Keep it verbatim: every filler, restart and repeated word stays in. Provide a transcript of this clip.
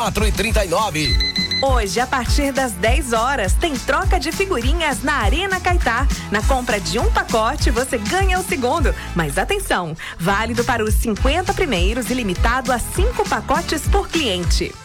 quatro e trinta e nove. Hoje, a partir das dez horas, tem troca de figurinhas na Arena Caetá. Na compra de um pacote, você ganha o segundo. Mas atenção, válido para os cinquenta primeiros e limitado a cinco pacotes por cliente.